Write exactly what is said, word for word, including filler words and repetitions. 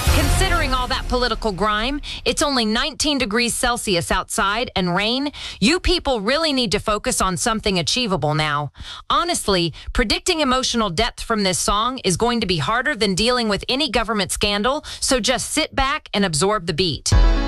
Considering all that political grime, it's only nineteen degrees Celsius outside and rain. You people really need to focus on something achievable now. Honestly, predicting emotional depth from this song is going to be harder than dealing with any government scandal, so just sit back and absorb the beat.